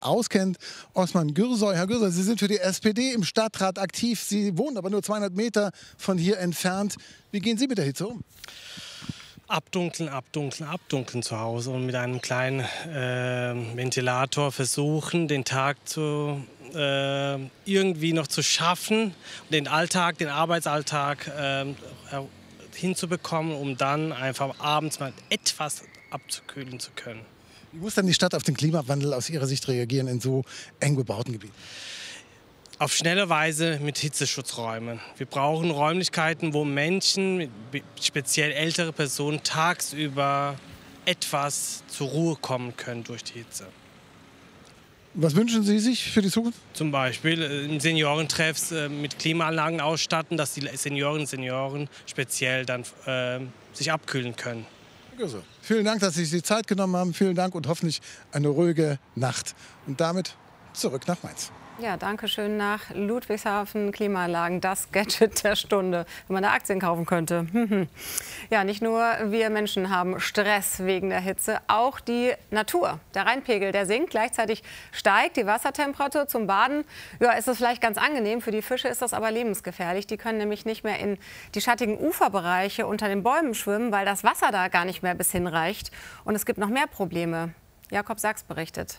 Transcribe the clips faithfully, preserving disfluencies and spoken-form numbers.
auskennt. Osman Gürsoy. Herr Gürsoy, Sie sind für die S P D im Stadtrat aktiv. Sie wohnen aber nur zweihundert Meter von hier entfernt. Wie gehen Sie mit der Hitze um? Abdunkeln, abdunkeln, abdunkeln zu Hause und mit einem kleinen äh, Ventilator versuchen, den Tag zu, äh, irgendwie noch zu schaffen, den Alltag, den Arbeitsalltag äh, hinzubekommen, um dann einfach abends mal etwas abzukühlen zu können. Wie muss dann die Stadt auf den Klimawandel aus Ihrer Sicht reagieren in so eng bebauten Gebieten? Auf schnelle Weise mit Hitzeschutzräumen. Wir brauchen Räumlichkeiten, wo Menschen, speziell ältere Personen, tagsüber etwas zur Ruhe kommen können durch die Hitze. Was wünschen Sie sich für die Zukunft? Zum Beispiel im Seniorentreffs mit Klimaanlagen ausstatten, dass die Seniorinnen und Senioren speziell dann äh, sich abkühlen können. Also, vielen Dank, dass Sie sich die Zeit genommen haben. Vielen Dank und hoffentlich eine ruhige Nacht. Und damit zurück nach Mainz. Ja, danke schön nach Ludwigshafen. Klimaanlagen, das Gadget der Stunde, wenn man da Aktien kaufen könnte. Ja, nicht nur wir Menschen haben Stress wegen der Hitze, auch die Natur. Der Rheinpegel, der sinkt, gleichzeitig steigt die Wassertemperatur. Zum Baden ja, ist es vielleicht ganz angenehm, für die Fische ist das aber lebensgefährlich. Die können nämlich nicht mehr in die schattigen Uferbereiche unter den Bäumen schwimmen, weil das Wasser da gar nicht mehr bis hinreicht. Und es gibt noch mehr Probleme. Jakob Sachs berichtet.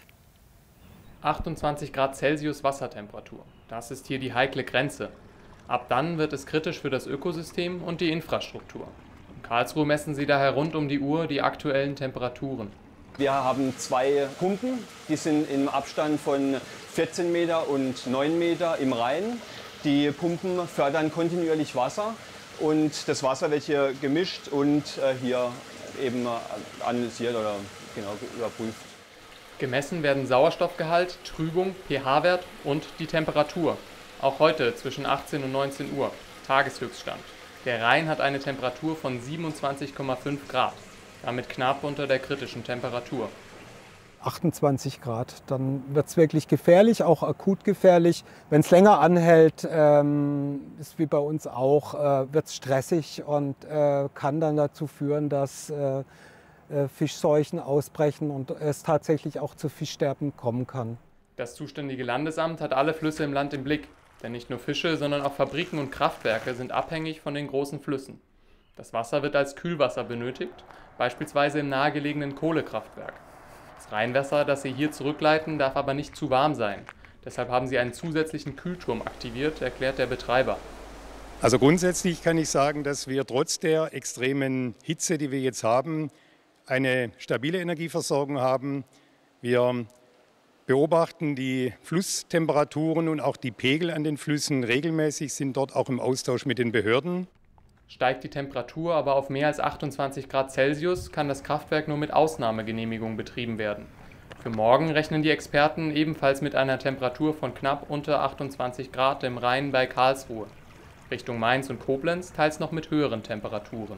achtundzwanzig Grad Celsius Wassertemperatur. Das ist hier die heikle Grenze. Ab dann wird es kritisch für das Ökosystem und die Infrastruktur. In Karlsruhe messen sie daher rund um die Uhr die aktuellen Temperaturen. Wir haben zwei Pumpen, die sind im Abstand von vierzehn Meter und neun Meter im Rhein. Die Pumpen fördern kontinuierlich Wasser und das Wasser wird hier gemischt und hier eben analysiert oder genau überprüft. Gemessen werden Sauerstoffgehalt, Trübung, pH-Wert und die Temperatur. Auch heute zwischen achtzehn und neunzehn Uhr, Tageshöchststand. Der Rhein hat eine Temperatur von siebenundzwanzig Komma fünf Grad, damit knapp unter der kritischen Temperatur. achtundzwanzig Grad, dann wird es wirklich gefährlich, auch akut gefährlich. Wenn es länger anhält, ähm, ist wie bei uns auch, äh, wird es stressig und äh, kann dann dazu führen, dass äh, Fischseuchen ausbrechen und es tatsächlich auch zu Fischsterben kommen kann. Das zuständige Landesamt hat alle Flüsse im Land im Blick, denn nicht nur Fische, sondern auch Fabriken und Kraftwerke sind abhängig von den großen Flüssen. Das Wasser wird als Kühlwasser benötigt, beispielsweise im nahegelegenen Kohlekraftwerk. Das Rheinwasser, das sie hier zurückleiten, darf aber nicht zu warm sein. Deshalb haben sie einen zusätzlichen Kühlturm aktiviert, erklärt der Betreiber. Also grundsätzlich kann ich sagen, dass wir trotz der extremen Hitze, die wir jetzt haben, eine stabile Energieversorgung haben. Wir beobachten die Flusstemperaturen und auch die Pegel an den Flüssen regelmäßig, sind dort auch im Austausch mit den Behörden. Steigt die Temperatur aber auf mehr als achtundzwanzig Grad Celsius, kann das Kraftwerk nur mit Ausnahmegenehmigung betrieben werden. Für morgen rechnen die Experten ebenfalls mit einer Temperatur von knapp unter achtundzwanzig Grad im Rhein bei Karlsruhe. Richtung Mainz und Koblenz teils noch mit höheren Temperaturen.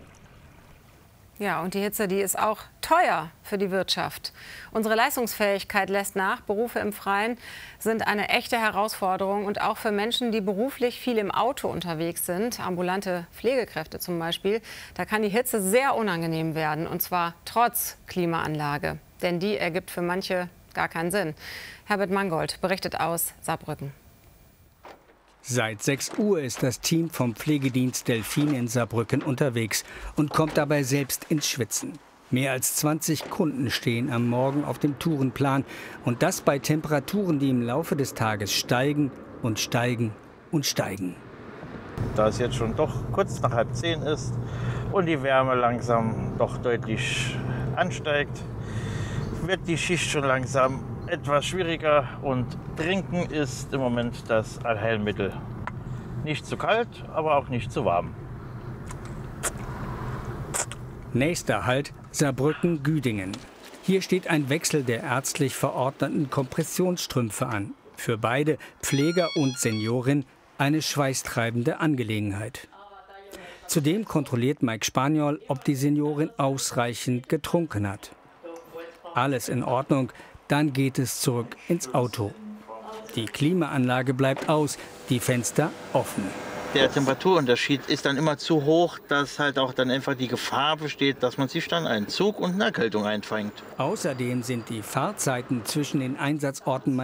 Ja, und die Hitze, die ist auch teuer für die Wirtschaft. Unsere Leistungsfähigkeit lässt nach. Berufe im Freien sind eine echte Herausforderung. Und auch für Menschen, die beruflich viel im Auto unterwegs sind, ambulante Pflegekräfte zum Beispiel, da kann die Hitze sehr unangenehm werden. Und zwar trotz Klimaanlage. Denn die ergibt für manche gar keinen Sinn. Herbert Mangold berichtet aus Saarbrücken. Seit sechs Uhr ist das Team vom Pflegedienst Delfin in Saarbrücken unterwegs und kommt dabei selbst ins Schwitzen. Mehr als zwanzig Kunden stehen am Morgen auf dem Tourenplan. Und das bei Temperaturen, die im Laufe des Tages steigen und steigen und steigen. Da es jetzt schon doch kurz nach halb zehn ist und die Wärme langsam doch deutlich ansteigt, wird die Schicht schon langsam etwas schwieriger und Trinken ist im Moment das Allheilmittel. Nicht zu kalt, aber auch nicht zu warm. Nächster Halt Saarbrücken-Güdingen. Hier steht ein Wechsel der ärztlich verordneten Kompressionsstrümpfe an. Für beide, Pfleger und Seniorin, eine schweißtreibende Angelegenheit. Zudem kontrolliert Mike Spaniol, ob die Seniorin ausreichend getrunken hat. Alles in Ordnung. Dann geht es zurück ins Auto. Die Klimaanlage bleibt aus, die Fenster offen. der Temperaturunterschied ist dann immer zu hoch, dass halt auch dann einfach die Gefahr besteht, dass man sich dann einen Zug und eine Erkältung einfängt. Außerdem sind die Fahrzeiten zwischen den Einsatzorten